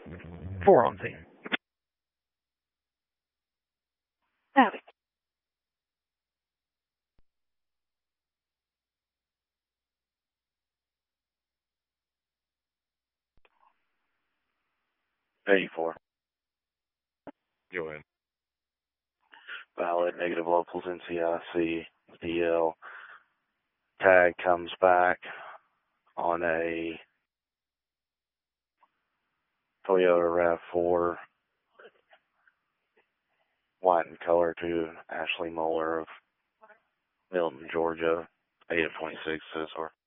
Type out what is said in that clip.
4 on scene. Howdy. 84. Go ahead. Valid, negative locals, NCIC, DL. Tag comes back on a Toyota RAV4, white in color, to Ashley Moeller of Milton, Georgia, 8 of 26, says or.